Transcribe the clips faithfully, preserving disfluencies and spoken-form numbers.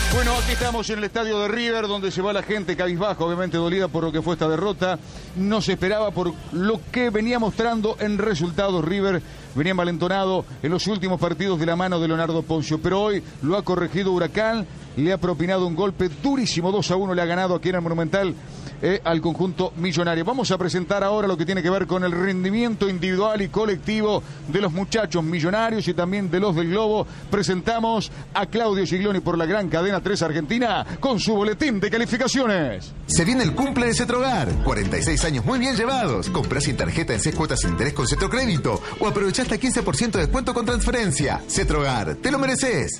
Bueno, aquí estamos en el estadio de River, donde se va la gente cabizbaja, obviamente dolida por lo que fue esta derrota. No se esperaba por lo que venía mostrando en resultados. River venía malentonado en los últimos partidos de la mano de Leonardo Poncio, pero hoy lo ha corregido Huracán, le ha propinado un golpe durísimo, dos a uno le ha ganado aquí en el Monumental eh, al conjunto millonario. Vamos a presentar ahora lo que tiene que ver con el rendimiento individual y colectivo de los muchachos millonarios y también de los del Globo. Presentamos a Claudio Gigloni por la gran cadena tres Argentina con su boletín de calificaciones. Se viene el cumple de Cetrogar, cuarenta y seis años muy bien llevados. Comprá sin tarjeta en seis cuotas sin interés con Cetrocrédito o aprovechá hasta quince por ciento de descuento con transferencia. Cetrogar, te lo mereces.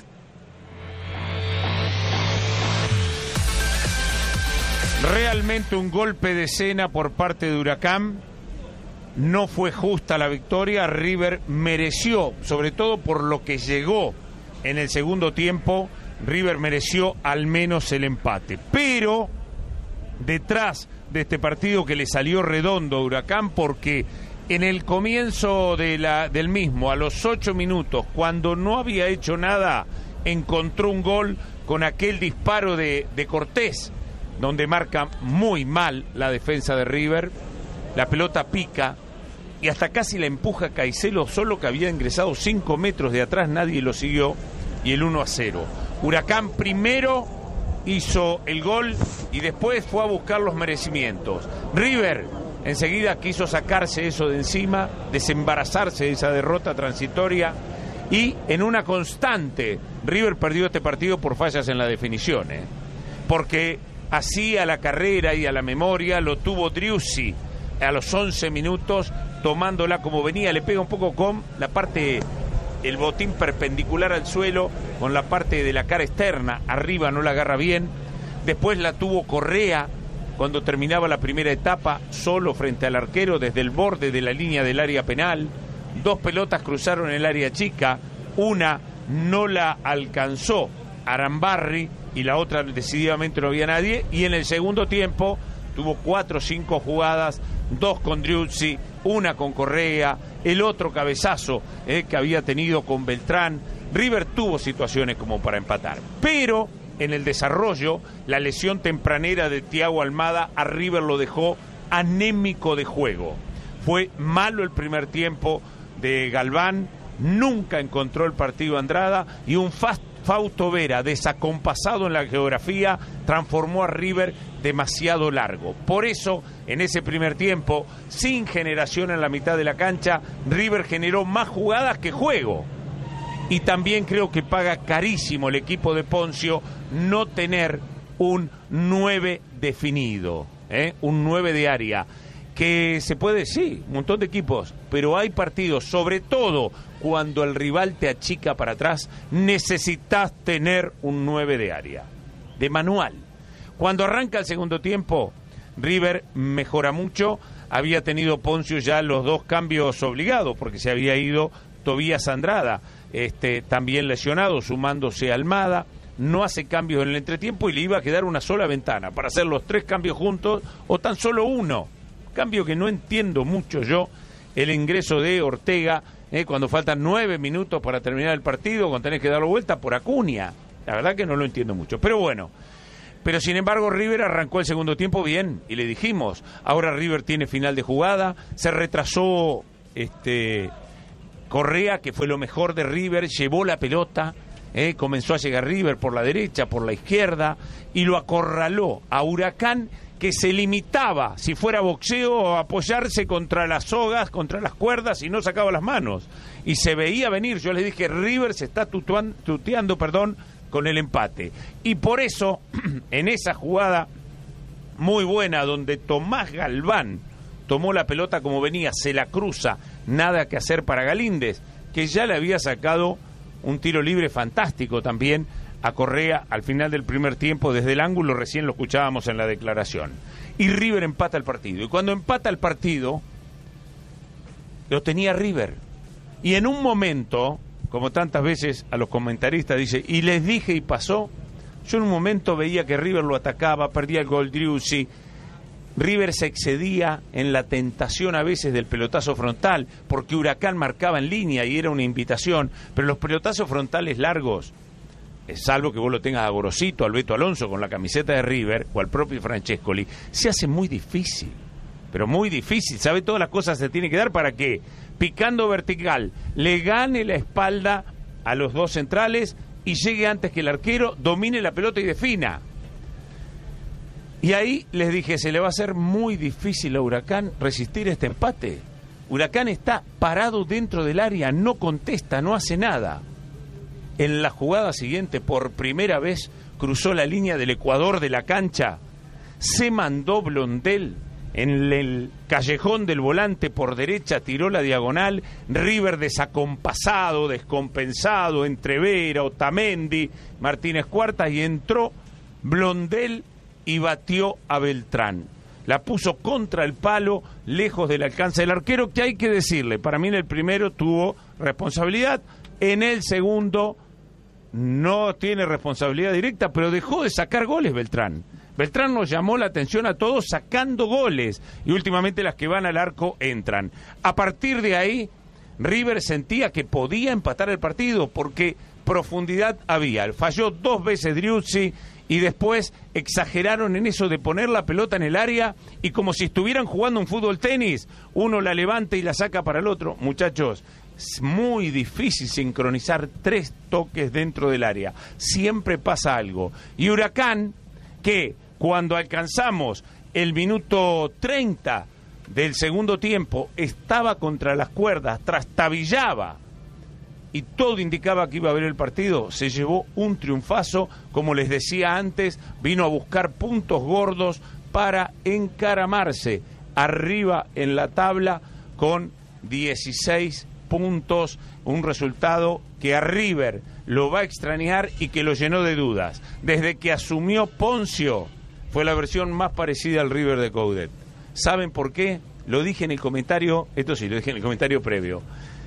Realmente un golpe de escena por parte de Huracán. No fue justa la victoria. River mereció, sobre todo por lo que llegó en el segundo tiempo, River mereció al menos el empate. Pero detrás de este partido que le salió redondo a Huracán, porque en el comienzo de la, del mismo, a los ocho minutos, cuando no había hecho nada, encontró un gol con aquel disparo de, de Cortés, donde marca muy mal la defensa de River. La pelota pica y hasta casi la empuja Caicedo, solo que había ingresado cinco metros de atrás, nadie lo siguió, y el uno a cero. Huracán primero hizo el gol y después fue a buscar los merecimientos. River enseguida quiso sacarse eso de encima, desembarazarse de esa derrota transitoria, y en una constante River perdió este partido por fallas en la definición, ¿eh? Porque así a la carrera y a la memoria lo tuvo Driussi a los once minutos, tomándola como venía, le pega un poco con la parte, el botín perpendicular al suelo, con la parte de la cara externa, arriba no la agarra bien. Después la tuvo Correa cuando terminaba la primera etapa, solo frente al arquero desde el borde de la línea del área penal. Dos pelotas cruzaron el área chica, una no la alcanzó Arambarri y la otra decididamente no había nadie, y en el segundo tiempo tuvo cuatro o cinco jugadas, dos con Driussi, una con Correa, el otro cabezazo eh, que había tenido con Beltrán. River tuvo situaciones como para empatar, pero en el desarrollo la lesión tempranera de Thiago Almada a River lo dejó anémico de juego. Fue malo el primer tiempo de Galván, nunca encontró el partido Andrada, y un fast Fausto Vera, desacompasado en la geografía, transformó a River demasiado largo. Por eso, en ese primer tiempo, sin generación en la mitad de la cancha, River generó más jugadas que juego. Y también creo que paga carísimo el equipo de Poncio no tener un nueve definido, ¿eh? Un nueve de área. Que se puede, sí, un montón de equipos, pero hay partidos, sobre todo cuando el rival te achica para atrás, necesitas tener un nueve de área, de manual. Cuando arranca el segundo tiempo, River mejora mucho. Había tenido Poncio ya los dos cambios obligados, porque se había ido Tobías Andrada, este, también lesionado, sumándose a Almada. No hace cambios en el entretiempo y le iba a quedar una sola ventana para hacer los tres cambios juntos, o tan solo uno. Cambio que no entiendo mucho yo, el ingreso de Ortega, eh, cuando faltan nueve minutos para terminar el partido, cuando tenés que darlo vuelta por Acuña. La verdad que no lo entiendo mucho, pero bueno. Pero sin embargo River arrancó el segundo tiempo bien, y le dijimos, ahora River tiene final de jugada, se retrasó este Correa, que fue lo mejor de River, llevó la pelota, eh, comenzó a llegar River por la derecha, por la izquierda, y lo acorraló a Huracán, que se limitaba, si fuera boxeo, a apoyarse contra las sogas, contra las cuerdas, y no sacaba las manos. Y se veía venir. Yo les dije, River se está tutuan, tuteando perdón, con el empate. Y por eso, en esa jugada muy buena, donde Tomás Galván tomó la pelota como venía, se la cruza, nada que hacer para Galíndez, que ya le había sacado un tiro libre fantástico también a Correa al final del primer tiempo desde el ángulo, recién lo escuchábamos en la declaración. Y River empata el partido. Y cuando empata el partido, lo tenía River. Y en un momento, como tantas veces a los comentaristas dice, y les dije y pasó, yo en un momento veía que River lo atacaba, perdía el gol Driussi, River se excedía en la tentación a veces del pelotazo frontal, porque Huracán marcaba en línea y era una invitación, pero los pelotazos frontales largos salvo que vos lo tengas a Gorosito, al Beto Alonso con la camiseta de River, o al propio Francescoli, se hace muy difícil, pero muy difícil. Sabe todas las cosas se tiene que dar para que, picando vertical, le gane la espalda a los dos centrales y llegue antes que el arquero, domine la pelota y defina. Y ahí les dije, se le va a hacer muy difícil a Huracán resistir este empate. Huracán está parado dentro del área, no contesta, no hace nada. En la jugada siguiente, por primera vez, cruzó la línea del ecuador de la cancha, se mandó Blondel en el callejón del volante por derecha, tiró la diagonal, River desacompasado, descompensado, entre Vera, Otamendi, Martínez Cuarta, y entró Blondel y batió a Beltrán. La puso contra el palo, lejos del alcance del arquero, que hay que decirle, para mí en el primero tuvo responsabilidad, en el segundo no tiene responsabilidad directa, pero dejó de sacar goles Beltrán. Beltrán nos llamó la atención a todos sacando goles, y últimamente las que van al arco entran. A partir de ahí, River sentía que podía empatar el partido, porque profundidad había. Falló dos veces Driussi, y después exageraron en eso de poner la pelota en el área y como si estuvieran jugando un fútbol tenis, uno la levanta y la saca para el otro. Muchachos, es muy difícil sincronizar tres toques dentro del área. Siempre pasa algo. Y Huracán, que cuando alcanzamos el minuto treinta del segundo tiempo, estaba contra las cuerdas, trastabillaba, y todo indicaba que iba a haber el partido, se llevó un triunfazo, como les decía antes, vino a buscar puntos gordos para encaramarse arriba en la tabla con dieciséis puntos, un resultado que a River lo va a extrañar y que lo llenó de dudas. Desde que asumió Poncio, fue la versión más parecida al River de Coudet. ¿Saben por qué? Lo dije en el comentario, esto sí, lo dije en el comentario previo.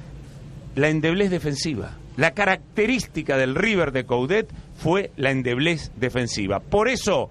La endeblez defensiva. La característica del River de Coudet fue la endeblez defensiva. Por eso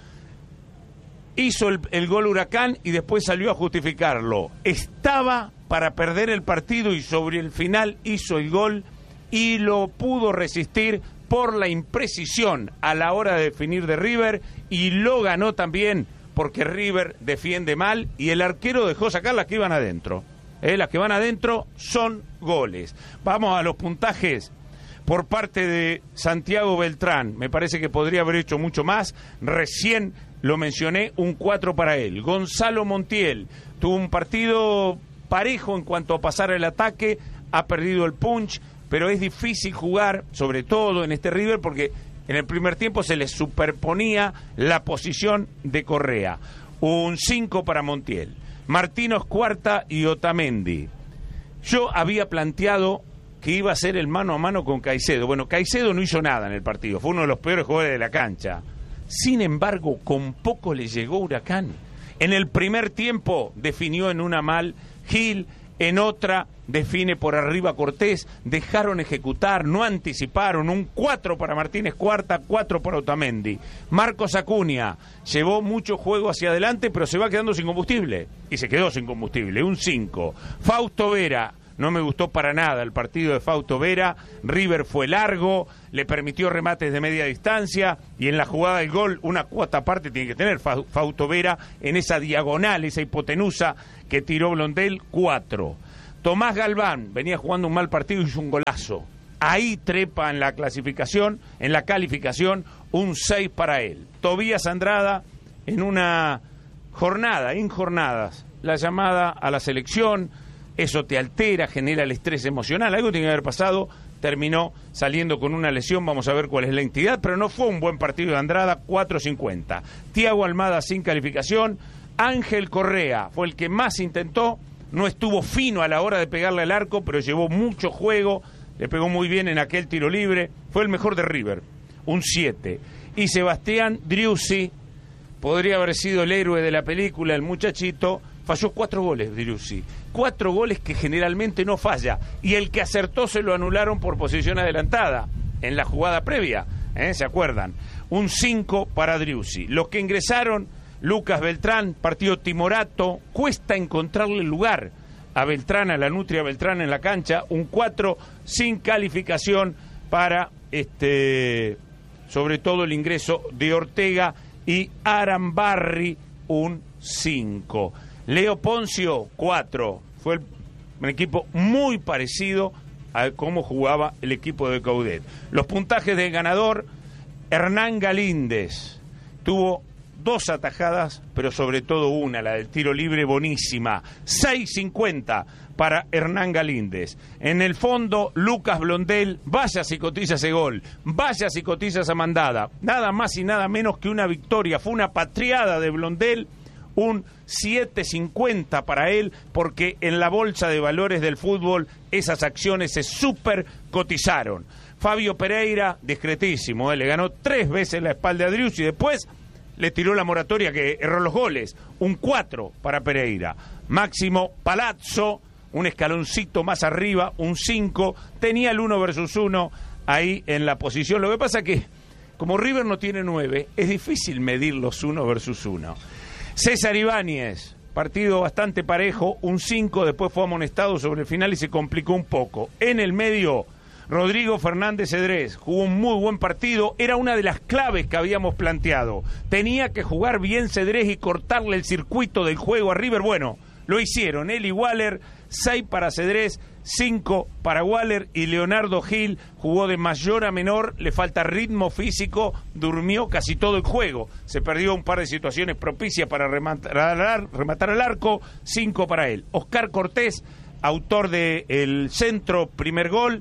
hizo el, el gol Huracán y después salió a justificarlo. Estaba para perder el partido y sobre el final hizo el gol y lo pudo resistir por la imprecisión a la hora de definir de River, y lo ganó también porque River defiende mal y el arquero dejó sacar las que iban adentro. Eh, las que van adentro son goles. Vamos a los puntajes por parte de Santiago Beltrán. Me parece que podría haber hecho mucho más. Recién lo mencioné, un cuatro para él. Gonzalo Montiel tuvo un partido parejo en cuanto a pasar el ataque, ha perdido el punch, pero es difícil jugar, sobre todo en este River, porque en el primer tiempo se le superponía la posición de Correa. Un cinco para Montiel. Martínez Cuarta y Otamendi. Yo había planteado que iba a ser el mano a mano con Caicedo. Bueno, Caicedo no hizo nada en el partido, fue uno de los peores jugadores de la cancha. Sin embargo, con poco le llegó Huracán. En el primer tiempo definió en una mal Gil, en otra define por arriba Cortés, dejaron ejecutar, no anticiparon, un cuatro para Martínez Cuarta, cuatro para Otamendi. Marcos Acuña llevó mucho juego hacia adelante, pero se va quedando sin combustible, y se quedó sin combustible, un cinco. Fausto Vera, no me gustó para nada el partido de Fausto Vera. River fue largo, le permitió remates de media distancia, y en la jugada del gol una cuota aparte tiene que tener Fausto Vera en esa diagonal, esa hipotenusa que tiró Blondel, cuatro. Tomás Galván venía jugando un mal partido y hizo un golazo. Ahí trepa en la clasificación, en la calificación, un seis para él. Tobías Andrada, en una jornada, en jornadas, la llamada a la selección, eso te altera, genera el estrés emocional, algo tiene que haber pasado, terminó saliendo con una lesión, vamos a ver cuál es la entidad, pero no fue un buen partido de Andrada, cuatro cincuenta. Tiago Almada sin calificación. Ángel Correa fue el que más intentó, no estuvo fino a la hora de pegarle al arco, pero llevó mucho juego, le pegó muy bien en aquel tiro libre, fue el mejor de River, un siete. Y Sebastián Driussi, podría haber sido el héroe de la película, el muchachito, falló cuatro goles Driussi, cuatro goles que generalmente no falla, y el que acertó se lo anularon por posición adelantada, en la jugada previa, ¿eh? ¿Se acuerdan? Un cinco para Driussi. Los que ingresaron, Lucas Beltrán, partido timorato, cuesta encontrarle lugar a Beltrán, a la nutria Beltrán en la cancha, un cuatro sin calificación para este sobre todo el ingreso de Ortega y Arambarri, un cinco. Leo Poncio, cuatro. Fue el, un equipo muy parecido a cómo jugaba el equipo de Coudet. Los puntajes del ganador, Hernán Galíndez tuvo dos atajadas, pero sobre todo una, la del tiro libre, buenísima. seis cincuenta para Hernán Galíndez. En el fondo, Lucas Blondel, vaya si cotiza ese gol, vaya si cotiza esa mandada. Nada más y nada menos que una victoria. Fue una patriada de Blondel, un siete cincuenta para él, porque en la bolsa de valores del fútbol esas acciones se super cotizaron. Fabio Pereira, discretísimo, ¿eh? Le ganó tres veces la espalda a Driussi y después le tiró la moratoria que erró los goles. Un cuatro para Pereira. Máximo Palazzo, un escaloncito más arriba, un cinco. Tenía el uno versus uno ahí en la posición. Lo que pasa es que, como River no tiene nueve, es difícil medir los uno versus uno. César Ibáñez, partido bastante parejo, un cinco, después fue amonestado sobre el final y se complicó un poco. En el medio, Rodrigo Fernández Cedrés jugó un muy buen partido, era una de las claves que habíamos planteado. Tenía que jugar bien Cedrés y cortarle el circuito del juego a River. Bueno, lo hicieron, él y Waller, seis para Cedrés, cinco para Waller, y Leonardo Gil jugó de mayor a menor, le falta ritmo físico, durmió casi todo el juego, se perdió un par de situaciones propicias para rematar, rematar al arco, cinco para él. Oscar Cortés, autor del centro, primer gol,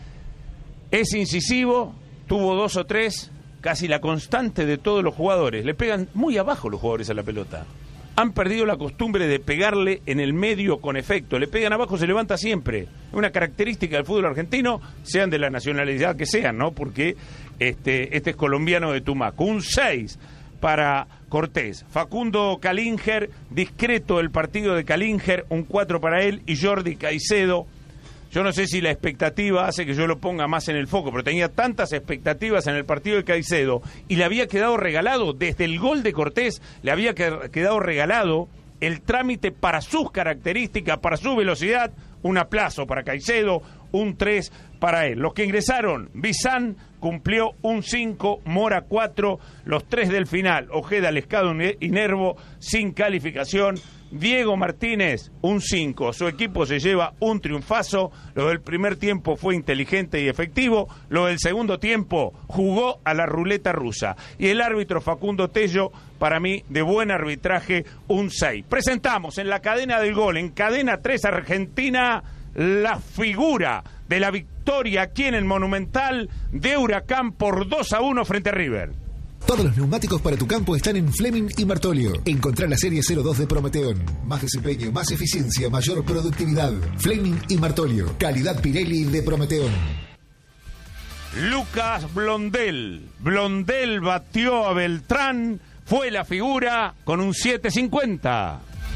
es incisivo, tuvo dos o tres, casi la constante de todos los jugadores. Le pegan muy abajo los jugadores a la pelota. Han perdido la costumbre de pegarle en el medio con efecto. Le pegan abajo, se levanta siempre. Es una característica del fútbol argentino, sean de la nacionalidad que sean, ¿no? Porque este, este es colombiano de Tumaco. Un seis para Cortés. Facundo Calinger, discreto el partido de Calinger, un cuatro para él. Y Jordi Caicedo, yo no sé si la expectativa hace que yo lo ponga más en el foco, pero tenía tantas expectativas en el partido de Caicedo y le había quedado regalado, desde el gol de Cortés, le había quedado regalado el trámite para sus características, para su velocidad. Un aplauso para Caicedo, un tres para él. Los que ingresaron, Bizán cumplió un cinco, Mora cuatro, los tres del final, Ojeda, Lescado y Nervo sin calificación. Diego Martínez, un cinco. Su equipo se lleva un triunfazo. Lo del primer tiempo fue inteligente y efectivo. Lo del segundo tiempo jugó a la ruleta rusa. Y el árbitro Facundo Tello, para mí, de buen arbitraje, un seis. Presentamos en la cadena del gol, en cadena tres Argentina, la figura de la victoria aquí en el Monumental de Huracán por dos a uno frente a River. Todos los neumáticos para tu campo están en Fleming y Martolio. Encontrá la serie cero dos de Prometeón. Más desempeño, más eficiencia, mayor productividad. Fleming y Martolio. Calidad Pirelli de Prometeón. Lucas Blondel. Blondel batió a Beltrán. Fue la figura con un siete cincuenta.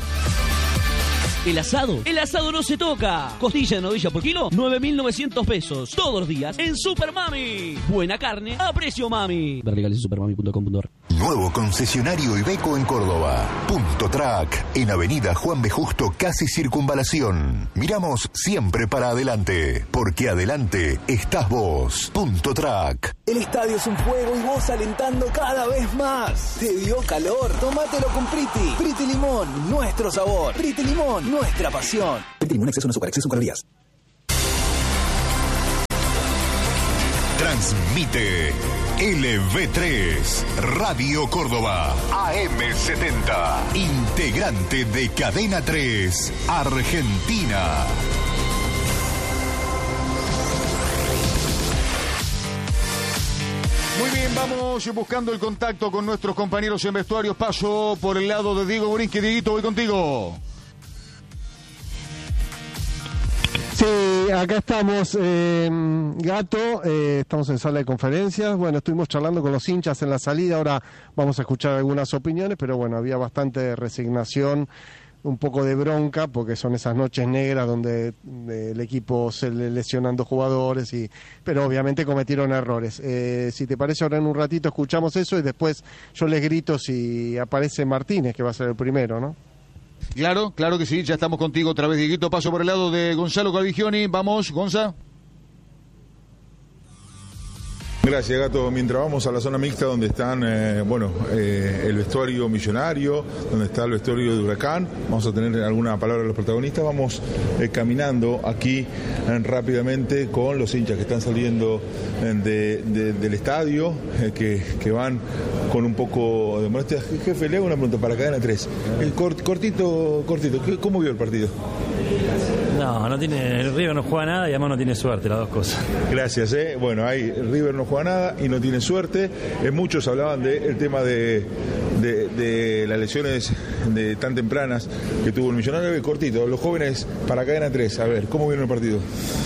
El asado, el asado no se toca. Costilla de novilla por kilo, nueve mil novecientos pesos. Todos los días en Super Mami. Buena carne a precio mami. Ver legales en supermami punto com punto ar. Nuevo concesionario Iveco en Córdoba. Punto Track, en Avenida Juan B. Justo, casi Circunvalación. Miramos siempre para adelante, porque adelante estás vos. Punto Track. El estadio es un fuego y vos alentando cada vez más. ¿Te dio calor? Tómatelo con Priti. Priti Limón, nuestro sabor. Priti Limón, nuestra pasión. Priti Limón, exceso en azúcar, exceso en calorías. Transmite L V tres, Radio Córdoba, A M setenta, integrante de Cadena tres, Argentina. Muy bien, vamos buscando el contacto con nuestros compañeros en vestuarios. Paso por el lado de Diego Borinsky. Dieguito, voy contigo. Sí, acá estamos, eh, Gato, eh, estamos en sala de conferencias. Bueno, estuvimos charlando con los hinchas en la salida, ahora vamos a escuchar algunas opiniones, pero bueno, había bastante resignación, un poco de bronca, porque son esas noches negras donde eh, el equipo se le lesionando jugadores, y pero obviamente cometieron errores. Eh, si te parece, ahora en un ratito escuchamos eso y después yo les grito si aparece Martínez, que va a ser el primero, ¿no? Claro, claro que sí, ya estamos contigo otra vez, Dieguito. Paso por el lado de Gonzalo Calvigioni. Vamos, Gonza. Gracias, Gato. Mientras vamos a la zona mixta donde están, eh, bueno, eh, el vestuario Millonario, donde está el vestuario de Huracán, vamos a tener alguna palabra de los protagonistas, vamos eh, caminando aquí eh, rápidamente con los hinchas que están saliendo eh, de, de, del estadio, eh, que, que van con un poco de molestia. Jefe, le hago una pregunta para Cadena tres. El cort, cortito, cortito, ¿cómo vio el partido? No, no tiene, el River no juega nada y además no tiene suerte, las dos cosas. Gracias, eh. Bueno, ahí River no juega nada y no tiene suerte. Eh, muchos hablaban del tema de, de, de las lesiones de tan tempranas que tuvo el Millonario. Cortito, los jóvenes para Cadena tres, a ver, ¿cómo vieron el partido?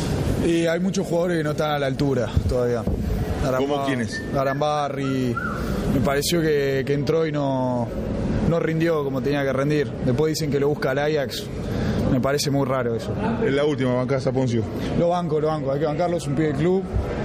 Y hay muchos jugadores que no están a la altura todavía. Aramba, ¿Cómo quiénes? Arambarri, me pareció que, que entró y no, no rindió como tenía que rendir. Después dicen que lo busca el Ajax. Me parece muy raro eso. En la última bancada, Poncio. Lo banco, lo banco. Hay que bancarlo, es un pibe del club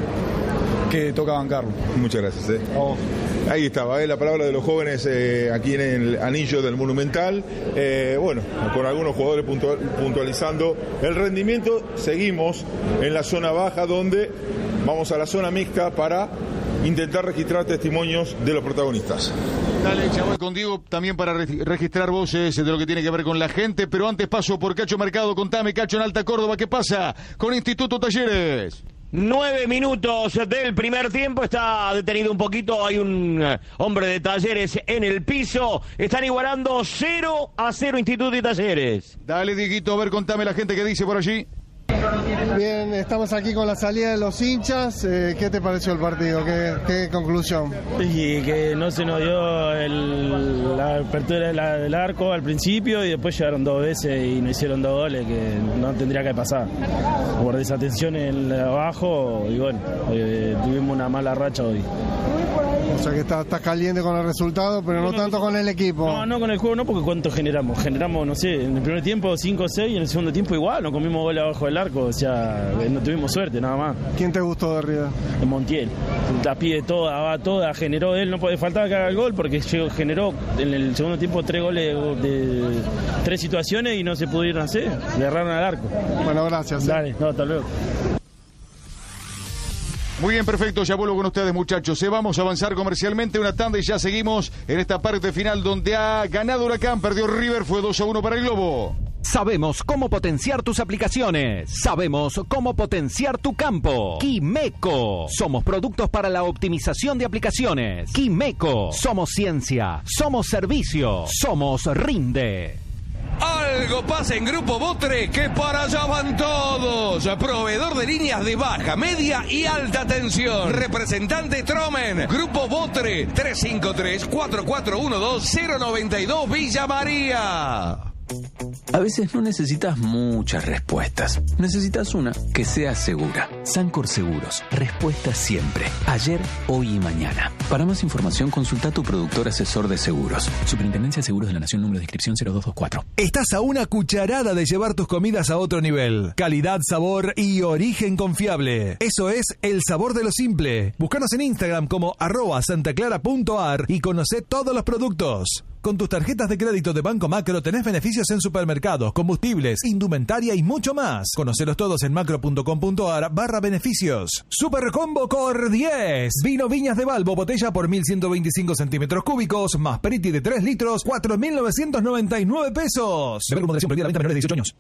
que toca bancarlo. Muchas gracias. Eh. Oh. Ahí estaba, eh, la palabra de los jóvenes eh, aquí en el anillo del Monumental. Eh, bueno, con algunos jugadores puntual, puntualizando el rendimiento. Seguimos en la zona baja donde vamos a la zona mixta para intentar registrar testimonios de los protagonistas. Dale, ya voy contigo también para re registrar voces de lo que tiene que ver con la gente, pero antes paso por Cacho Mercado. Contame, Cacho, en Alta Córdoba, ¿qué pasa con Instituto Talleres? Nueve minutos del primer tiempo, está detenido un poquito, hay un hombre de Talleres en el piso, están igualando cero a cero Instituto y Talleres. Dale, Dieguito, a ver, contame la gente que dice por allí. Bien, estamos aquí con la salida de los hinchas. Eh, ¿Qué te pareció el partido? ¿Qué, qué conclusión? Y que no se nos dio el, la apertura de la, del arco al principio y después llegaron dos veces y nos hicieron dos goles que no tendría que pasar. Por desatención en el abajo y bueno, eh, tuvimos una mala racha hoy. O sea que estás está caliente con el resultado, pero no, no tanto con el equipo. No, no con el juego no, porque ¿cuánto generamos? Generamos, no sé, en el primer tiempo cinco o seis y en el segundo tiempo igual, no comimos gol abajo del arco, o sea, no tuvimos suerte, nada más. ¿Quién te gustó de River? Montiel, la pide toda, va toda, generó él, no puede faltar que haga el gol porque generó en el segundo tiempo tres goles de tres situaciones y no se pudieron hacer, le erraron al arco. Bueno, gracias. Dale, eh. no, hasta luego. Muy bien, perfecto, ya vuelvo con ustedes, muchachos. Eh, vamos a avanzar comercialmente una tanda y ya seguimos en esta parte final donde ha ganado Huracán, perdió River, fue dos a uno para el Globo. Sabemos cómo potenciar tus aplicaciones. Sabemos cómo potenciar tu campo. Quimeco. Somos productos para la optimización de aplicaciones. Quimeco. Somos ciencia. Somos servicio. Somos Rinde. Algo pasa en Grupo Botre, que para allá van todos. Proveedor de líneas de baja, media y alta tensión. Representante Tromen. Grupo Botre, tres cinco tres, cuatro cuatro uno dos, cero nueve dos, Villa María. A veces no necesitas muchas respuestas. Necesitas una que sea segura. Sancor Seguros. Respuesta siempre. Ayer, hoy y mañana. Para más información, consulta a tu productor asesor de seguros. Superintendencia de Seguros de la Nación, número de inscripción cero dos dos cuatro. Estás a una cucharada de llevar tus comidas a otro nivel. Calidad, sabor y origen confiable. Eso es el sabor de lo simple. Búscanos en Instagram como arroba santaclara.ar y conoce todos los productos. Con tus tarjetas de crédito de Banco Macro tenés beneficios en supermercados, combustibles, indumentaria y mucho más. Conocelos todos en macro.com.ar barra beneficios. Super Combo Cor diez. Vino Viñas de Balbo, botella por mil ciento veinticinco centímetros cúbicos, más Periti de tres litros, cuatro mil novecientos noventa y nueve pesos. Beber con moderación, prohibida la venta a menores de dieciocho años.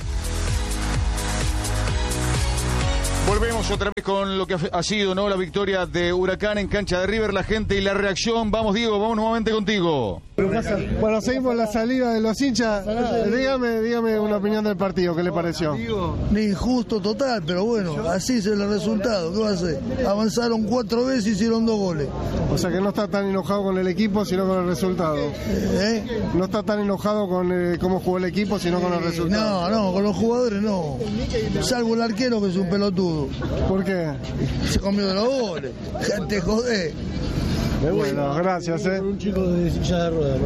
Volvemos otra vez con lo que ha sido, ¿no? La victoria de Huracán en cancha de River, la gente y la reacción. Vamos, Diego, vamos nuevamente contigo. Bueno, seguimos la salida de los hinchas. Dígame, dígame una opinión del partido, ¿qué le pareció? Injusto total, pero bueno, así es el resultado. ¿Qué va a hacer? Avanzaron cuatro veces y hicieron dos goles. O sea que no está tan enojado con el equipo, sino con el resultado. ¿Eh? No está tan enojado con eh, cómo jugó el equipo, sino con el resultado. No, no, con los jugadores no. Salvo el arquero, que es un pelotudo. ¿Por qué? Se comió de los goles. Gente, joder. Bueno, gracias, eh. Un chico de silla de ruedas.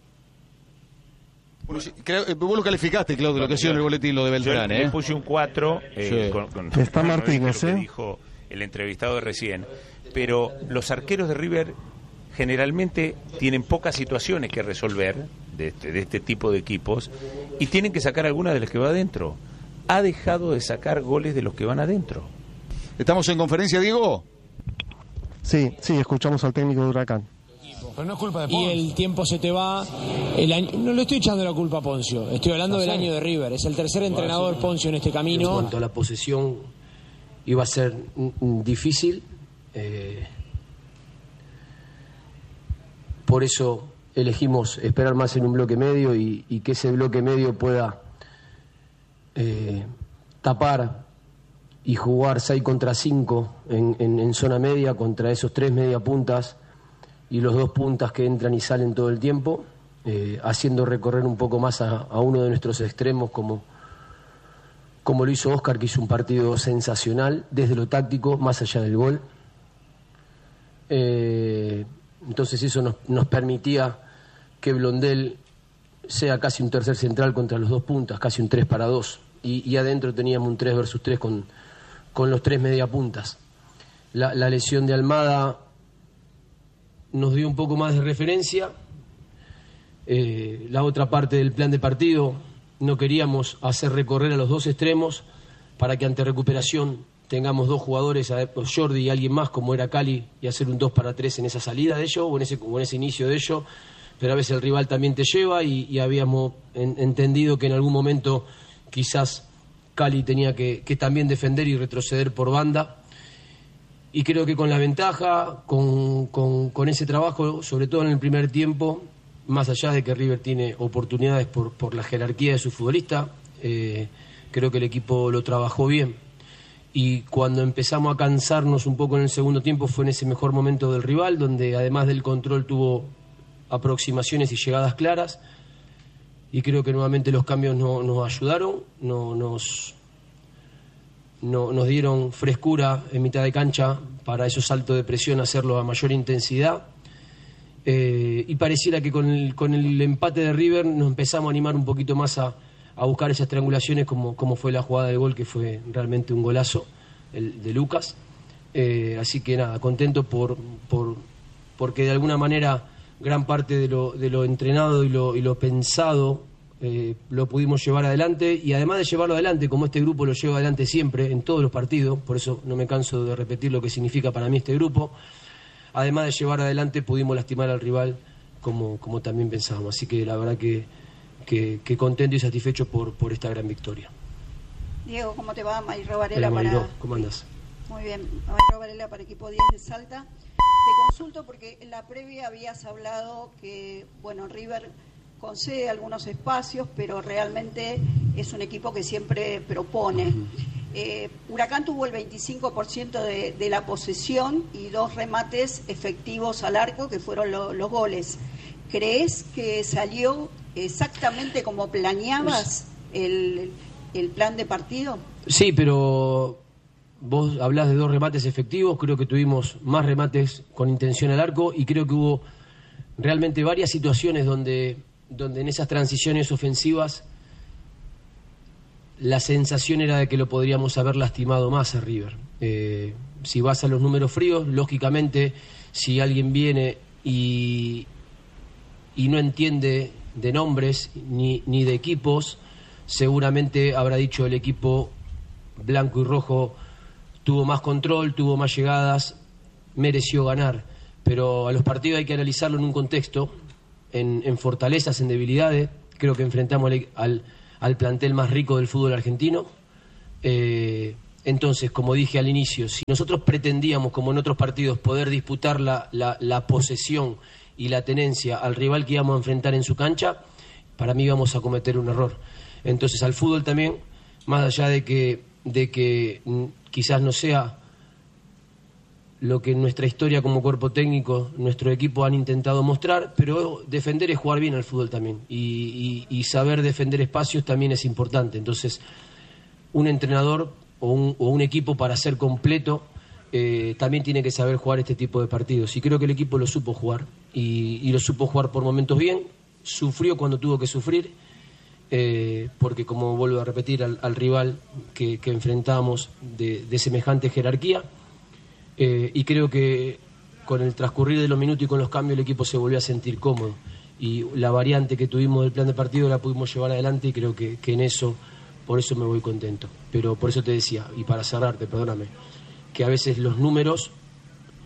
Bueno, sí, creo, vos lo calificaste, Claudio, lo que ha sido en el boletín, lo de Beltrán, Yo ¿eh? le puse un cuatro. Eh, Sí. con, con, Está con Martínez, lo que ¿eh? dijo el entrevistado de recién. Pero los arqueros de River generalmente tienen pocas situaciones que resolver de este, de este tipo de equipos y tienen que sacar algunas de las que va adentro. Ha dejado de sacar goles de los que van adentro. ¿Estamos en conferencia, Diego? Sí, sí, escuchamos al técnico de Huracán. Pero no es culpa de Poncio. Y el tiempo se te va. El año, no le estoy echando la culpa a Poncio, estoy hablando del año de River. Es el tercer entrenador Poncio en este camino. En cuanto a la posesión, iba a ser mm, difícil. Eh, por eso elegimos esperar más en un bloque medio y, y que ese bloque medio pueda eh, tapar y jugar seis contra cinco en, en, en zona media contra esos tres media puntas y los dos puntas que entran y salen todo el tiempo, eh, haciendo recorrer un poco más a, a uno de nuestros extremos como, como lo hizo Oscar, que hizo un partido sensacional desde lo táctico, más allá del gol. Eh, entonces eso nos, nos permitía que Blondel sea casi un tercer central contra los dos puntas, casi un tres para dos, y, y adentro teníamos un tres versus tres con, con los tres media puntas. La, la lesión de Almada nos dio un poco más de referencia. Eh, la otra parte del plan de partido, no queríamos hacer recorrer a los dos extremos para que ante recuperación tengamos dos jugadores, Jordi y alguien más como era Cali, y hacer un dos para tres en esa salida de ellos o en ese, o en ese inicio de ellos, pero a veces el rival también te lleva y, y habíamos en, entendido que en algún momento quizás Cali tenía que, que también defender y retroceder por banda. Y creo que con la ventaja, con, con, con ese trabajo, sobre todo en el primer tiempo, más allá de que River tiene oportunidades por, por la jerarquía de su futbolista, eh, creo que el equipo lo trabajó bien. Y cuando empezamos a cansarnos un poco en el segundo tiempo fue en ese mejor momento del rival, donde además del control tuvo aproximaciones y llegadas claras. Y creo que nuevamente los cambios no, nos ayudaron, no, nos... No, nos dieron frescura en mitad de cancha para esos saltos de presión, hacerlo a mayor intensidad. Eh, y pareciera que con el, con el empate de River nos empezamos a animar un poquito más a, a buscar esas triangulaciones, como, como fue la jugada de gol, que fue realmente un golazo, el de Lucas. Eh, así que nada, contento por, por porque de alguna manera gran parte de lo, de lo entrenado y lo, y lo pensado Eh, lo pudimos llevar adelante, y además de llevarlo adelante, como este grupo lo lleva adelante siempre en todos los partidos, por eso no me canso de repetir lo que significa para mí este grupo, además de llevar adelante pudimos lastimar al rival como, como también pensábamos, así que la verdad que, que, que contento y satisfecho por, por esta gran victoria. Diego, ¿cómo te va? Mayro Varela. Hola, para... ¿cómo andás? Muy bien, Mayro Varela para equipo diez de Salta. Te consulto porque en la previa habías hablado que, bueno, River concede algunos espacios, pero realmente es un equipo que siempre propone. Eh, Huracán tuvo el veinticinco por ciento de, de la posesión y dos remates efectivos al arco, que fueron lo, los goles. ¿Crees que salió exactamente como planeabas el, el plan de partido? Sí, pero vos hablás de dos remates efectivos, creo que tuvimos más remates con intención al arco, y creo que hubo realmente varias situaciones donde donde en esas transiciones ofensivas la sensación era de que lo podríamos haber lastimado más a River. Eh, si vas a los números fríos, lógicamente, si alguien viene y, y no entiende de nombres ni, ni de equipos, seguramente habrá dicho el equipo blanco y rojo tuvo más control, tuvo más llegadas, mereció ganar. Pero a los partidos hay que analizarlo en un contexto, En, en fortalezas, en debilidades. Creo que enfrentamos al, al, al plantel más rico del fútbol argentino. Eh, entonces, como dije al inicio, si nosotros pretendíamos, como en otros partidos, poder disputar la, la, la posesión y la tenencia al rival que íbamos a enfrentar en su cancha, para mí íbamos a cometer un error. Entonces, al fútbol también, más allá de que, de que quizás no sea lo que en nuestra historia como cuerpo técnico, nuestro equipo han intentado mostrar, pero defender es jugar bien al fútbol también, y, y, y saber defender espacios también es importante. Entonces, un entrenador o un, o un equipo, para ser completo, eh, también tiene que saber jugar este tipo de partidos, y creo que el equipo lo supo jugar, y, y lo supo jugar por momentos bien, sufrió cuando tuvo que sufrir, eh, porque, como vuelvo a repetir, al, al rival que, que enfrentamos de, de semejante jerarquía. Eh, y creo que con el transcurrir de los minutos y con los cambios el equipo se volvió a sentir cómodo, y la variante que tuvimos del plan de partido la pudimos llevar adelante, y creo que, que en eso, por eso me voy contento. Pero por eso te decía, y para cerrarte, perdóname, que a veces los números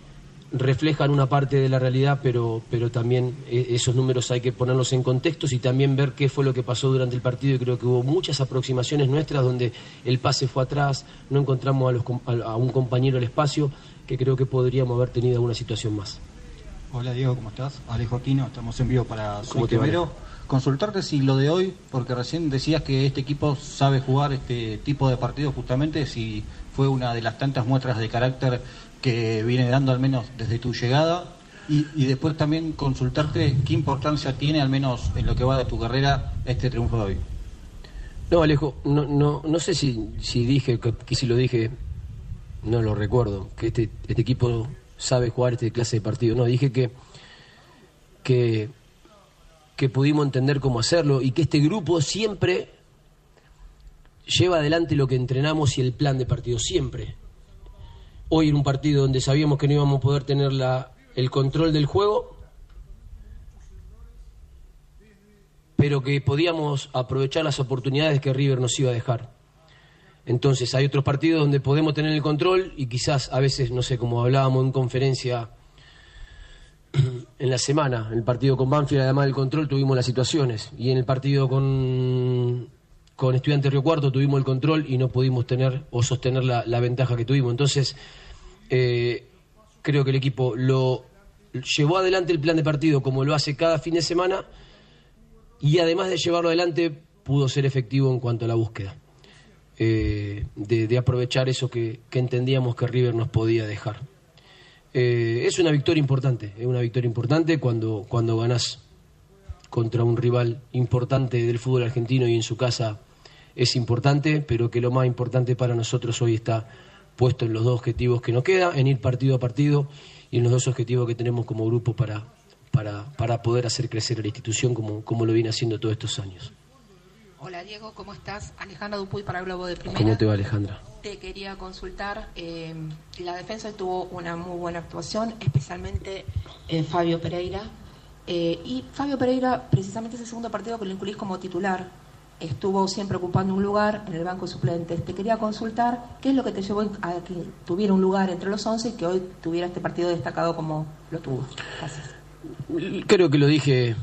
reflejan una parte de la realidad, pero, pero también esos números hay que ponerlos en contextos y también ver qué fue lo que pasó durante el partido, y creo que hubo muchas aproximaciones nuestras donde el pase fue atrás, no encontramos a, los, a un compañero el espacio, que creo que podríamos haber tenido alguna situación más. Hola Diego, ¿cómo estás? Alejo Aquino, estamos en vivo para Soy Primero. Consultarte si lo de hoy, porque recién decías que este equipo sabe jugar este tipo de partidos justamente, si fue una de las tantas muestras de carácter que viene dando al menos desde tu llegada, y, y después también consultarte qué importancia tiene al menos en lo que va de tu carrera este triunfo de hoy. No, Alejo, no, no, no sé si, si dije, que, que si lo dije, no lo recuerdo, que este, este equipo sabe jugar este clase de partido. No, dije que, que, que pudimos entender cómo hacerlo y que este grupo siempre lleva adelante lo que entrenamos y el plan de partido, siempre. Hoy en un partido donde sabíamos que no íbamos a poder tener la, el control del juego, pero que podíamos aprovechar las oportunidades que River nos iba a dejar. Entonces hay otros partidos donde podemos tener el control y quizás a veces, no sé, como hablábamos en conferencia en la semana, en el partido con Banfield, además del control, tuvimos las situaciones. Y en el partido con, con Estudiantes Río Cuarto tuvimos el control y no pudimos tener o sostener la, la ventaja que tuvimos. Entonces, eh, creo que el equipo lo llevó adelante el plan de partido como lo hace cada fin de semana, y además de llevarlo adelante pudo ser efectivo en cuanto a la búsqueda eh, de, de aprovechar eso que, que entendíamos que River nos podía dejar. Eh, es una victoria importante, es una victoria importante cuando, cuando ganás contra un rival importante del fútbol argentino y en su casa es importante, pero que lo más importante para nosotros hoy está puesto en los dos objetivos que nos queda, en ir partido a partido y en los dos objetivos que tenemos como grupo para, para, para poder hacer crecer a la institución como, como lo viene haciendo todos estos años. Hola Diego, ¿cómo estás? Alejandra Dupuy para Globo de Primera. ¿Cómo te va, Alejandra? Te quería consultar, eh, la defensa tuvo una muy buena actuación, especialmente eh, Fabio Pereira. Eh, y Fabio Pereira, precisamente ese segundo partido que lo incluís como titular, estuvo siempre ocupando un lugar en el banco de suplentes. Te quería consultar qué es lo que te llevó a que tuviera un lugar entre los once y que hoy tuviera este partido destacado como lo tuvo. Gracias. Creo que lo dije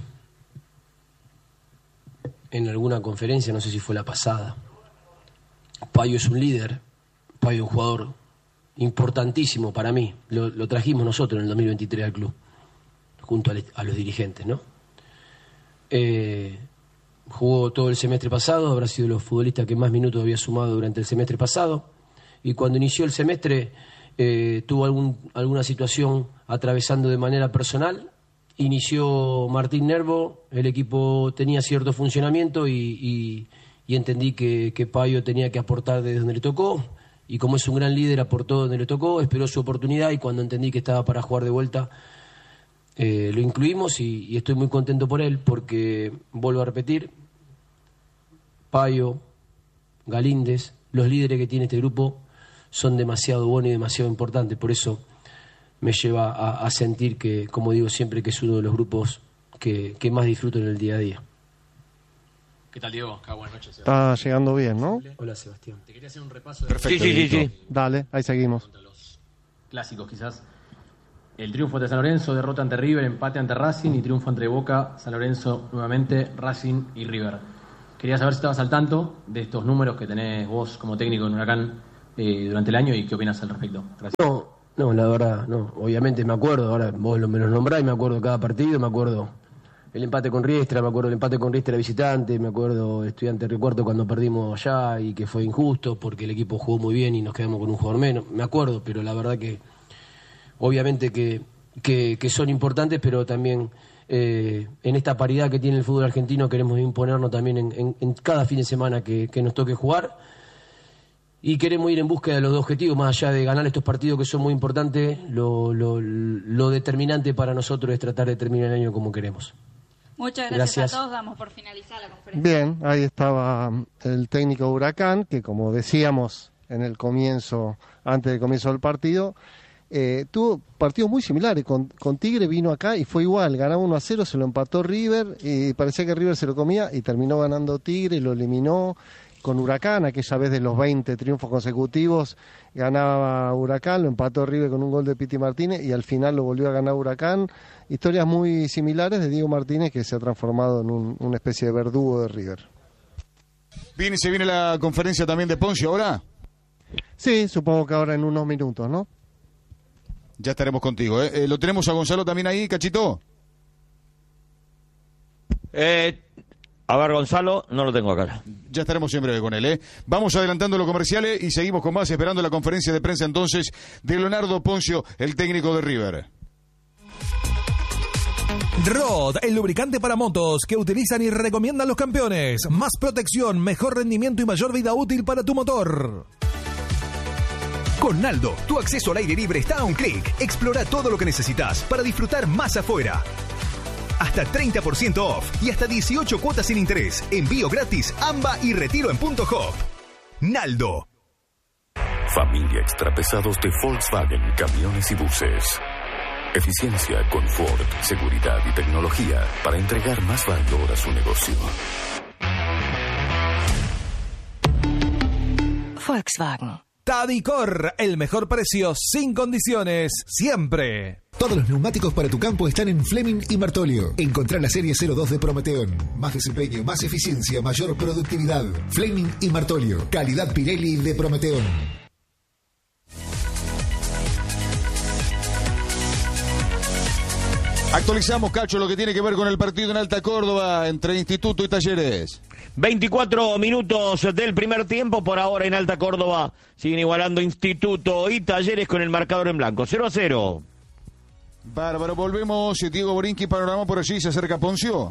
en alguna conferencia, no sé si fue la pasada. Payo es un líder, Payo es un jugador importantísimo para mí. Lo, lo trajimos nosotros en el dos mil veintitrés al club, junto a, le, a los dirigentes, ¿no? Eh, jugó todo el semestre pasado, habrá sido los futbolistas que más minutos había sumado durante el semestre pasado, y cuando inició el semestre eh, tuvo algún, alguna situación atravesando de manera personal. Inició Martín Nervo, el equipo tenía cierto funcionamiento y, y, y entendí que, que Payo tenía que aportar desde donde le tocó, y como es un gran líder aportó donde le tocó, esperó su oportunidad, y cuando entendí que estaba para jugar de vuelta eh, lo incluimos y, y estoy muy contento por él, porque vuelvo a repetir, Payo, Galíndez, los líderes que tiene este grupo son demasiado buenos y demasiado importantes, por eso me lleva a, a sentir que, como digo siempre, que es uno de los grupos que, que más disfruto en el día a día. ¿Qué tal, Diego? Acá, buenas noches. Está llegando bien, ¿no? Hola, Sebastián. Te quería hacer un repaso de... Perfecto. Sí, sí, sí, sí. Dale, ahí seguimos. Contra los clásicos, quizás. El triunfo ante San Lorenzo, derrota ante River, empate ante Racing y triunfo entre Boca, San Lorenzo nuevamente, Racing y River. Quería saber si estabas al tanto de estos números que tenés vos como técnico en Huracán eh, durante el año y qué opinas al respecto. Gracias. No. No, la verdad, no. Obviamente me acuerdo, ahora vos me los nombrás y me acuerdo cada partido, me acuerdo el empate con Riestra, me acuerdo el empate con Riestra visitante, me acuerdo Estudiantes Río Cuarto cuando perdimos allá y que fue injusto porque el equipo jugó muy bien y nos quedamos con un jugador menos. Me acuerdo, pero la verdad que obviamente que, que, que son importantes, pero también eh, en esta paridad que tiene el fútbol argentino queremos imponernos también en, en, en cada fin de semana que, que nos toque jugar. Y queremos ir en búsqueda de los dos objetivos, más allá de ganar estos partidos que son muy importantes, lo, lo, lo determinante para nosotros es tratar de terminar el año como queremos. Muchas gracias, gracias a todos, damos por finalizada la conferencia. Bien, ahí estaba el técnico de Huracán, que como decíamos en el comienzo, antes del comienzo del partido, eh, tuvo partidos muy similares. Con, con Tigre vino acá y fue igual, ganaba uno a cero, se lo empató River, y parecía que River se lo comía y terminó ganando Tigre, lo eliminó. con Huracán, aquella vez de los veinte triunfos consecutivos, ganaba Huracán, lo empató River con un gol de Piti Martínez y al final lo volvió a ganar Huracán. Historias muy similares de Diego Martínez, que se ha transformado en un, una especie de verdugo de River. Bien, ¿se viene la conferencia también de Poncio ahora? Sí, supongo que ahora en unos minutos, ¿no? Ya estaremos contigo, ¿eh? Eh, ¿Lo tenemos a Gonzalo también ahí, Cachito? Eh, a ver, Gonzalo, no lo tengo acá. Ya estaremos en breve con él, ¿eh? Vamos adelantando los comerciales y seguimos con más, esperando la conferencia de prensa entonces de Leonardo Poncio, el técnico de River. Rod, el lubricante para motos que utilizan y recomiendan los campeones. Más protección, mejor rendimiento y mayor vida útil para tu motor. Con Naldo, tu acceso al aire libre está a un clic. Explora todo lo que necesitas para disfrutar más afuera. Hasta treinta por ciento off y hasta dieciocho cuotas sin interés. Envío gratis, AMBA y retiro en punto hop. Naldo. Familia Extrapesados de Volkswagen Camiones y Buses. Eficiencia, confort, seguridad y tecnología para entregar más valor a su negocio. Volkswagen. Tadicor, el mejor precio sin condiciones, siempre. Todos los neumáticos para tu campo están en Fleming y Martolio. Encontrá la serie cero dos de Prometeón. Más desempeño, más eficiencia, mayor productividad. Fleming y Martolio. Calidad Pirelli de Prometeón. Actualizamos, Cacho, lo que tiene que ver con el partido en Alta Córdoba entre Instituto y Talleres. veinticuatro minutos del primer tiempo, por ahora en Alta Córdoba siguen igualando Instituto y Talleres con el marcador en blanco, cero a cero. Bárbaro, volvemos, Diego Borinqui, panorama por allí, se acerca Poncio.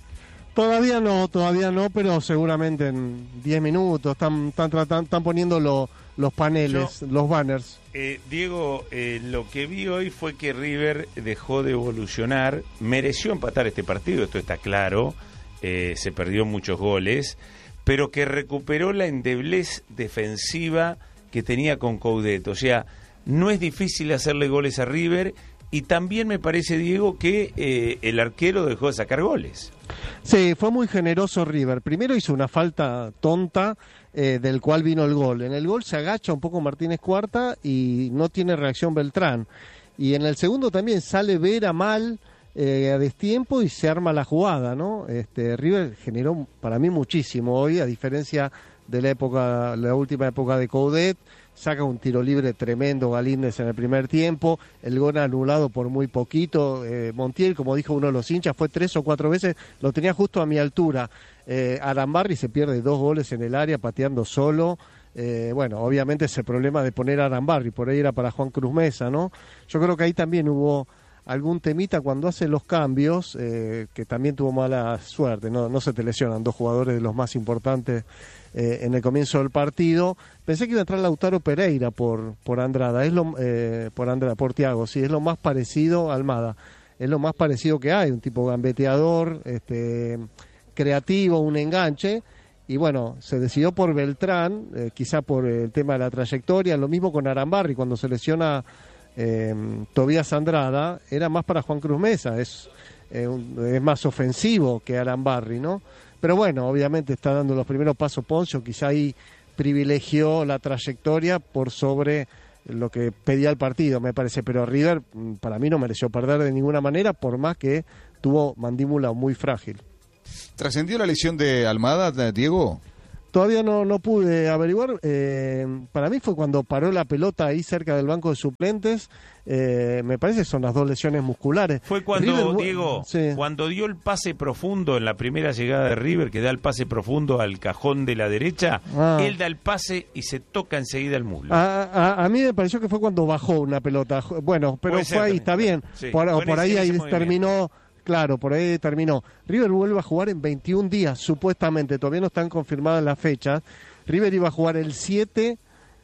Todavía no, todavía no, pero seguramente en diez minutos están, están, tratando, están poniendo lo, los paneles, Yo, los banners. Eh, Diego, eh, lo que vi hoy fue que River dejó de evolucionar, mereció empatar este partido, esto está claro, eh, se perdió muchos goles, pero que recuperó la endeblez defensiva que tenía con Coudet. O sea, no es difícil hacerle goles a River. Y también me parece, Diego, que eh, el arquero dejó de sacar goles. Sí, fue muy generoso River. Primero hizo una falta tonta, eh, del cual vino el gol. En el gol se agacha un poco Martínez Cuarta y no tiene reacción Beltrán. Y en el segundo también sale Vera mal, eh, a destiempo, y se arma la jugada, ¿no? Este, River generó para mí muchísimo hoy, a diferencia de la época, la última época de Coudet. Saca un tiro libre tremendo Galíndez en el primer tiempo, el gol anulado por muy poquito. eh, Montiel, como dijo uno de los hinchas, fue tres o cuatro veces, lo tenía justo a mi altura. eh, Arambarri se pierde dos goles en el área pateando solo. eh, bueno, obviamente es el problema de poner a Arambarri, por ahí era para Juan Cruz Mesa, ¿no? Yo creo que ahí también hubo algún temita cuando hace los cambios, eh, que también tuvo mala suerte, no, no se te lesionan dos jugadores de los más importantes eh, en el comienzo del partido. Pensé que iba a entrar Lautaro Pereira por por Andrada, es lo eh, por Andrada, por Thiago, sí, es lo más parecido a Almada, es lo más parecido que hay, un tipo gambeteador, este, creativo, un enganche. Y bueno, se decidió por Beltrán, eh, quizá por el tema de la trayectoria, lo mismo con Arambarri, cuando se lesiona Eh, Tobías Andrada, era más para Juan Cruz Mesa, es, eh, un, es más ofensivo que Arambarri, ¿no? Pero bueno, obviamente está dando los primeros pasos Poncio, quizá ahí privilegió la trayectoria por sobre lo que pedía el partido, me parece, pero River para mí no mereció perder de ninguna manera, por más que tuvo mandíbula muy frágil. ¿Trascendió la lesión de Almada, Diego? Todavía no, no pude averiguar. Eh, para mí fue cuando paró la pelota ahí cerca del banco de suplentes. Eh, me parece que son las dos lesiones musculares. Fue cuando, River, Diego, sí. cuando dio el pase profundo en la primera llegada de River, que da el pase profundo al cajón de la derecha, ah. él da el pase y se toca enseguida el muslo. A, a, a mí me pareció que fue cuando bajó una pelota. Bueno, pero Puede fue ser, ahí, está bien. Sí. Por, Fue por ahí, ese, ahí ese terminó... Claro, por ahí terminó. River vuelve a jugar en veintiún días, supuestamente. Todavía no están confirmadas las fechas. River iba a jugar el siete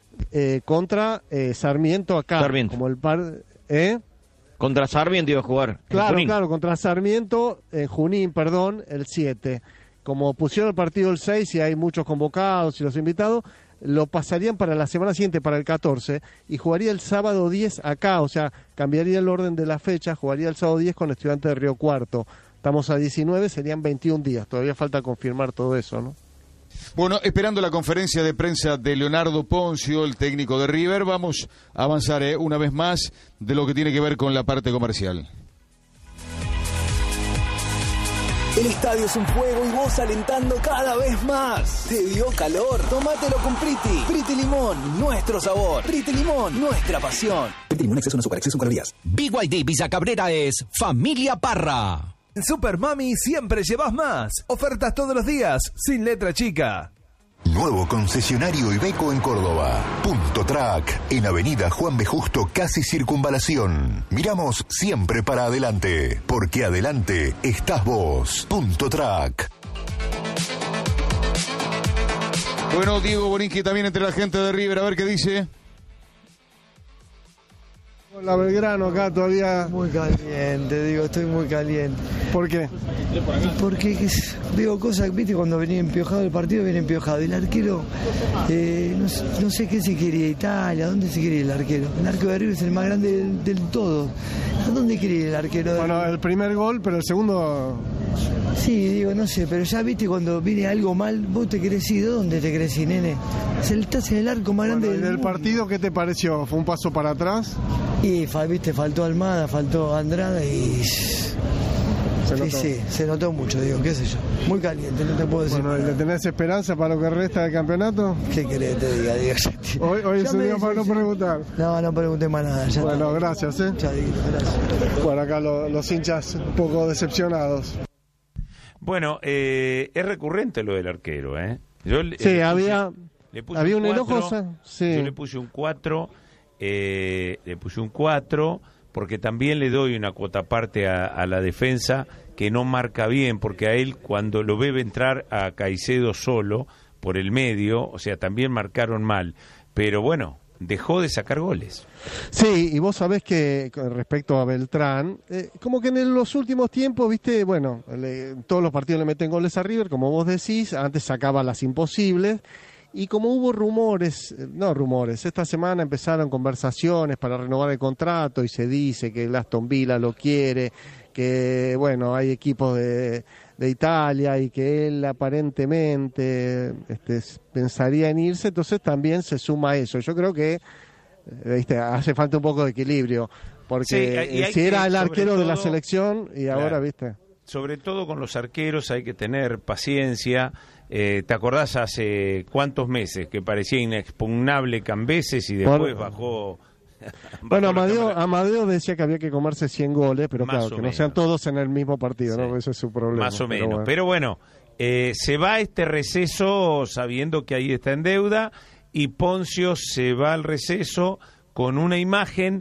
eh, contra eh, Sarmiento acá. Sarmiento. Como el par, ¿eh? Contra Sarmiento iba a jugar. Claro, claro, contra Sarmiento, en Junín, perdón, el siete. Como pusieron el partido el seis y hay muchos convocados y los invitados, lo pasarían para la semana siguiente, para el catorce, y jugaría el sábado diez acá, o sea, cambiaría el orden de la fecha, jugaría el sábado diez con Estudiantes de Río Cuarto. Estamos a diecinueve, serían veintiún días, todavía falta confirmar todo eso, ¿no? Bueno, esperando la conferencia de prensa de Leonardo Ponzio, el técnico de River, vamos a avanzar eh, una vez más de lo que tiene que ver con la parte comercial. El estadio es un fuego y vos alentando cada vez más. ¿Te dio calor? Tómatelo con Priti. Priti Limón, nuestro sabor. Priti Limón, nuestra pasión. Priti Limón, exceso no azúcar, exceso en calorías. B Y D Villa Cabrera es Familia Parra. En Super Mami siempre llevas más. Ofertas todos los días, sin letra chica. Nuevo concesionario Iveco en Córdoba. Punto Track, en Avenida Juan B. Justo, casi Circunvalación. Miramos siempre para adelante, porque adelante estás vos. Punto Track. Bueno, Diego Borinqui también entre la gente de River, a ver qué dice. La Belgrano acá todavía... Muy caliente, digo, estoy muy caliente. ¿Por qué? Porque veo cosas, viste, cuando venía empiojado el partido, viene empiojado. El arquero, eh, no, no sé qué se quería, Italia, ¿dónde se quería el arquero? El arco de River es el más grande del, del todo. ¿A dónde quería el arquero? Bueno, el primer gol, pero el segundo... Sí, digo, no sé, pero ya viste cuando viene algo mal, vos te querés ir, ¿de dónde te querés ir, nene? Estás en el arco más grande bueno, del ¿del partido qué te pareció? ¿Fue un paso para atrás? Y, viste, faltó Almada, faltó Andrada y... Se sí, sí, se notó mucho, digo, qué sé yo. Muy caliente, no te puedo decir. Bueno, ¿le tenés esperanza para lo que resta del campeonato? ¿Qué querés que te diga, Diego? Hoy, hoy es un día para no preguntar. No, no pregunté más nada. Ya bueno, está. gracias, ¿eh? Chadito, gracias. Bueno, acá lo, los hinchas un poco decepcionados. Bueno, eh, es recurrente lo del arquero, ¿eh? Yo le, sí, le puse, había, le puse había un un cuatro, enojo. Sí. Yo le puse un cuatro, eh, le puse un cuatro, porque también le doy una cuota aparte a, a la defensa que no marca bien, porque a él cuando lo ve entrar a Caicedo solo por el medio, o sea, también marcaron mal. Pero bueno, dejó de sacar goles. Sí, y vos sabés que con respecto a Beltrán, eh, como que en los últimos tiempos, viste, bueno, le, todos los partidos le meten goles a River, como vos decís, antes sacaba las imposibles, y como hubo rumores, no rumores, esta semana empezaron conversaciones para renovar el contrato y se dice que el Aston Villa lo quiere, que bueno, hay equipos de, de Italia y que él aparentemente este, pensaría en irse, entonces también se suma eso. Yo creo que ¿viste? Hace falta un poco de equilibrio, porque sí, si era el arquero todo, de la selección y claro, ahora, ¿viste? Sobre todo con los arqueros hay que tener paciencia. Eh, ¿Te acordás hace cuántos meses que parecía inexpugnable Cambeses y después bueno, bajó... Bueno, Amadeo, Amadeo decía que había que comerse cien goles, pero más claro, que menos. No sean todos en el mismo partido, sí. ¿no? Ese es su problema. Más o pero menos, bueno. pero bueno, eh, se va este receso sabiendo que ahí está en deuda y Ponzio se va al receso con una imagen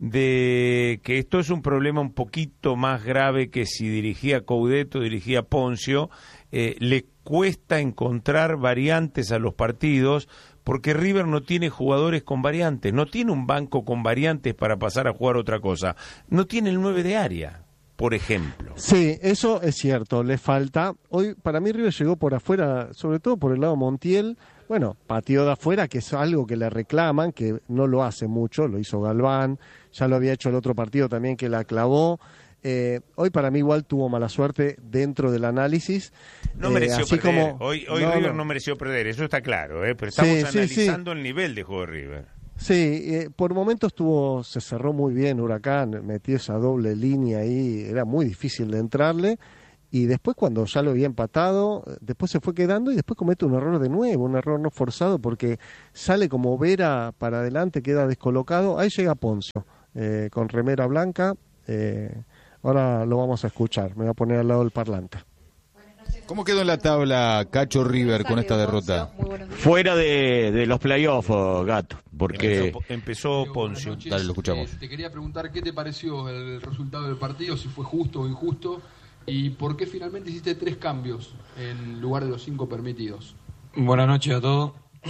de que esto es un problema un poquito más grave que si dirigía Coudet o dirigía Ponzio. Eh, le cuesta encontrar variantes a los partidos porque River no tiene jugadores con variantes, no tiene un banco con variantes para pasar a jugar otra cosa, no tiene el nueve de área, por ejemplo. Sí, eso es cierto, le falta. Hoy para mí River llegó por afuera, sobre todo por el lado Montiel, bueno, pateó de afuera, que es algo que le reclaman, que no lo hace mucho, lo hizo Galván, ya lo había hecho el otro partido también que la clavó. Eh, hoy para mí igual tuvo mala suerte dentro del análisis. No mereció eh, así perder, como, hoy, hoy no, River no. no mereció perder, eso está claro, ¿eh? Pero estamos sí, analizando sí, sí. el nivel de juego de River. Sí, eh, por momentos tuvo, se cerró muy bien Huracán, metió esa doble línea ahí, era muy difícil de entrarle, y después cuando ya lo había empatado, después se fue quedando y después comete un error de nuevo, un error no forzado porque sale como Vera para adelante, queda descolocado, ahí llega Ponzio, eh, con remera blanca, eh, ahora lo vamos a escuchar, me voy a poner al lado del parlante. ¿Cómo quedó en la tabla Cacho River con esta derrota? Fuera de, de los playoffs, Gato, porque... Empezó, empezó Ponzio. Noches, Dale, lo escuchamos. Eh, te quería preguntar qué te pareció el resultado del partido, si fue justo o injusto, y por qué finalmente hiciste tres cambios en lugar de los cinco permitidos. Buenas noches a todos.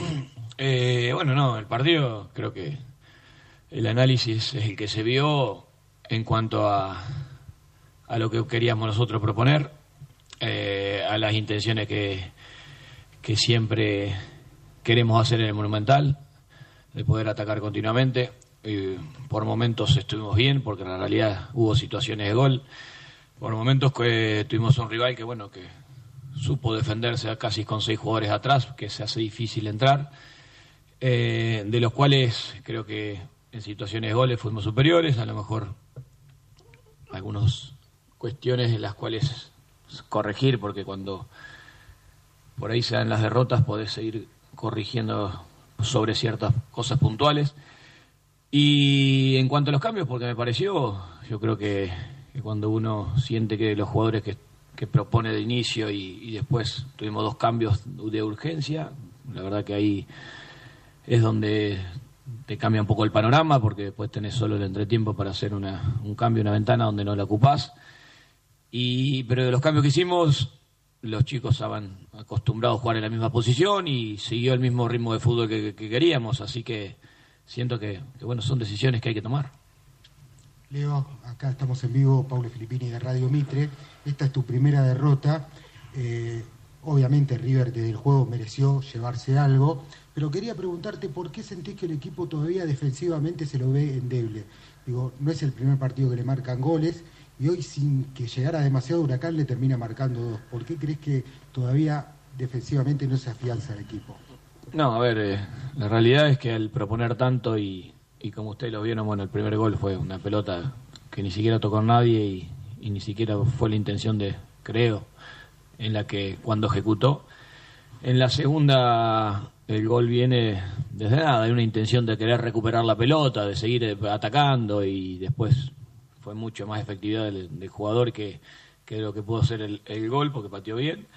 Eh, bueno, no, el partido creo que el análisis es el que se vio en cuanto a, a lo que queríamos nosotros proponer. Eh, a las intenciones que, que siempre queremos hacer en el Monumental, de poder atacar continuamente. Eh, por momentos estuvimos bien, porque en la realidad hubo situaciones de gol. Por momentos que tuvimos un rival que, bueno, que supo defenderse casi con seis jugadores atrás, que se hace difícil entrar, eh, de los cuales creo que en situaciones de goles fuimos superiores, a lo mejor algunas cuestiones en las cuales corregir, porque cuando por ahí se dan las derrotas podés seguir corrigiendo sobre ciertas cosas puntuales. Y en cuanto a los cambios, porque me pareció, yo creo que, que cuando uno siente que los jugadores que, que propone de inicio y, y después tuvimos dos cambios de urgencia, la verdad que ahí es donde te cambia un poco el panorama, porque después tenés solo el entretiempo para hacer una, un cambio, una ventana donde no la ocupás. Y, pero de los cambios que hicimos, los chicos estaban acostumbrados a jugar en la misma posición y siguió el mismo ritmo de fútbol que, que queríamos, así que siento que, que bueno, son decisiones que hay que tomar. Leo, acá estamos en vivo, Paulo Filippini de Radio Mitre. Esta es tu primera derrota. Eh, obviamente River desde el juego mereció llevarse algo, pero quería preguntarte por qué sentís que el equipo todavía defensivamente se lo ve endeble. Digo, no es el primer partido que le marcan goles y hoy sin que llegara demasiado Huracán le termina marcando dos. ¿Por qué crees que todavía defensivamente no se afianza el equipo? No, a ver, eh, la realidad es que al proponer tanto y, y como ustedes lo vieron, bueno, el primer gol fue una pelota que ni siquiera tocó a nadie y, y ni siquiera fue la intención de, creo, en la que cuando ejecutó. En la segunda el gol viene desde nada, hay una intención de querer recuperar la pelota, de seguir atacando y después fue mucho más efectividad del, del jugador que, que lo que pudo hacer el, el gol porque pateó bien.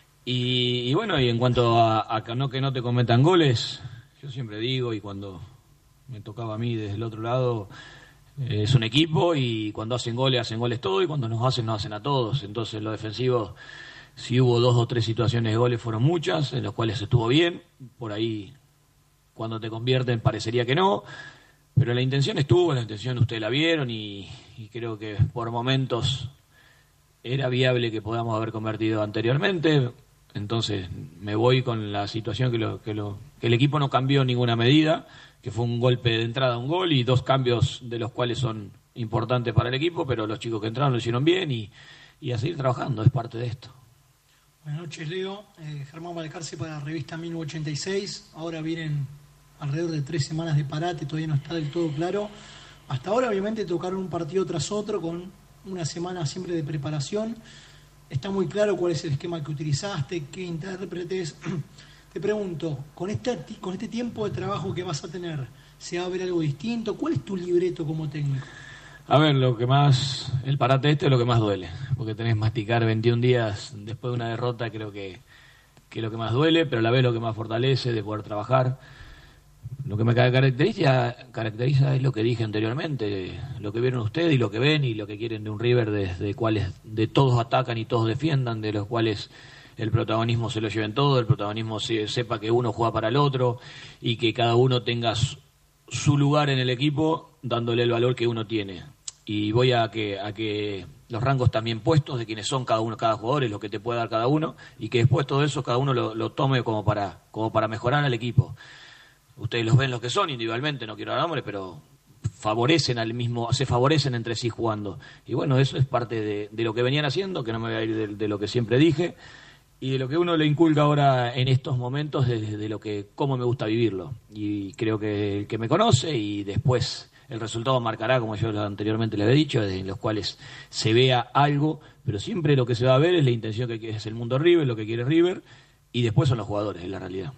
Y, y bueno, y en cuanto a, a que, no, que no te cometan goles, yo siempre digo, y cuando me tocaba a mí desde el otro lado, eh, es un equipo y cuando hacen goles, hacen goles todos y cuando nos hacen, nos hacen a todos. Entonces, lo defensivo, si hubo dos o tres situaciones de goles, fueron muchas, en las cuales estuvo bien. Por ahí, cuando te convierten, parecería que no. Pero la intención estuvo, la intención ustedes la vieron y, y creo que por momentos era viable que podamos haber convertido anteriormente. Entonces me voy con la situación que, lo, que, lo, que el equipo no cambió ninguna medida, que fue un golpe de entrada, un gol y dos cambios de los cuales son importantes para el equipo, pero los chicos que entraron lo hicieron bien y, y a seguir trabajando, es parte de esto. Buenas noches, Leo. Eh, Germán Balcarce para la revista mil novecientos ochenta y seis. Ahora vienen alrededor de tres semanas de parate, todavía no está del todo claro. Hasta ahora obviamente tocaron un partido tras otro con una semana siempre de preparación. Está muy claro cuál es el esquema que utilizaste, qué intérpretes. Te pregunto, con este, con este tiempo de trabajo que vas a tener, ¿se va a ver algo distinto? ¿Cuál es tu libreto como técnico? A ver, lo que más, el parate este es lo que más duele, porque tenés que masticar veintiún días después de una derrota, creo que, que es lo que más duele, pero a la vez lo que más fortalece de poder trabajar. Lo que me caracteriza, caracteriza es lo que dije anteriormente, lo que vieron ustedes y lo que ven y lo que quieren de un River, desde de cuales de todos atacan y todos defiendan, de los cuales el protagonismo se lo lleven todo, el protagonismo se, sepa que uno juega para el otro y que cada uno tenga su, su lugar en el equipo dándole el valor que uno tiene. Y voy a que, a que los rangos también puestos de quienes son cada uno, cada jugador, es lo que te puede dar cada uno y que después todo eso cada uno lo, lo tome como para, como para mejorar al equipo. Ustedes los ven los que son individualmente, no quiero dar nombres, pero favorecen al mismo, se favorecen entre sí jugando. Y bueno, eso es parte de, de lo que venían haciendo, que no me voy a ir de, de lo que siempre dije, y de lo que uno le inculca ahora en estos momentos, de, de lo que, cómo me gusta vivirlo. Y creo que el que me conoce y después el resultado marcará, como yo anteriormente le había dicho, en los cuales se vea algo, pero siempre lo que se va a ver es la intención que es el mundo River, lo que quiere River, y después son los jugadores, es la realidad.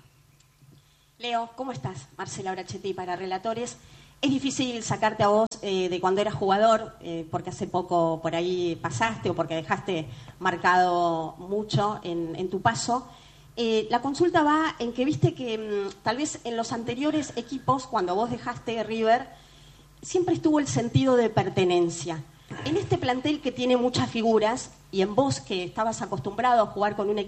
Leo, ¿cómo estás? Marcela Brachetti para Relatores. Es difícil sacarte a vos eh, de cuando eras jugador, eh, porque hace poco por ahí pasaste o porque dejaste marcado mucho en, en tu paso. Eh, la consulta va en que viste que mmm, tal vez en los anteriores equipos, cuando vos dejaste River, siempre estuvo el sentido de pertenencia. En este plantel que tiene muchas figuras y en vos que estabas acostumbrado a jugar con un equipo